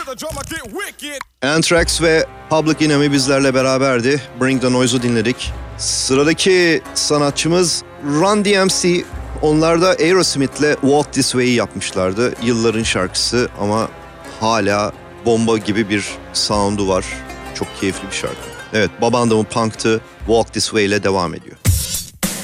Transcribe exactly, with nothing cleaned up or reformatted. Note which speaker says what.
Speaker 1: Anthrax ve Public Enemy bizlerle beraberdi. Bring the Noise'u dinledik. Sıradaki sanatçımız Run D M C. Onlar da Aerosmith'le Walk This Way'i yapmışlardı. Yılların şarkısı ama hala bomba gibi bir sound'u var. Çok keyifli bir şarkı. Evet, Babandam'ın Punk'tı. Walk This Way ile devam ediyor.